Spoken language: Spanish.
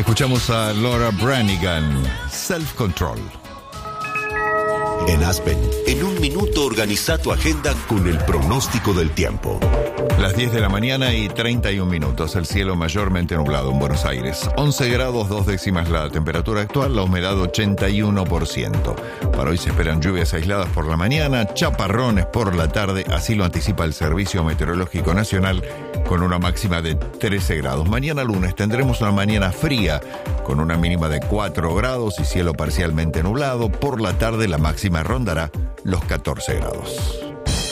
Escuchamos a Laura Branigan, Self Control. En Aspen, en un minuto organiza tu agenda con el pronóstico del tiempo. Las 10 de la mañana y 31 minutos. El cielo mayormente nublado en Buenos Aires. 11 grados 2 décimas la temperatura actual, la humedad 81%. Para hoy se esperan lluvias aisladas por la mañana, chaparrones por la tarde, así lo anticipa el Servicio Meteorológico Nacional, con una máxima de 13 grados. Mañana lunes tendremos una mañana fría, con una mínima de 4 grados y cielo parcialmente nublado. Por la tarde la máxima rondará los 14 grados.